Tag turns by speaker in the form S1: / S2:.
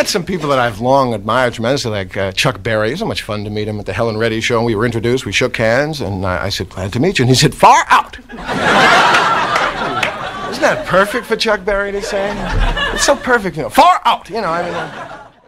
S1: met some people that I've long admired tremendously, like Chuck Berry. It was so much fun to meet him at the Helen Reddy show. We were introduced, we shook hands, and I said, glad to meet you. And he said, far out. Isn't that perfect for Chuck Berry to say? It's so perfect, far out, I mean...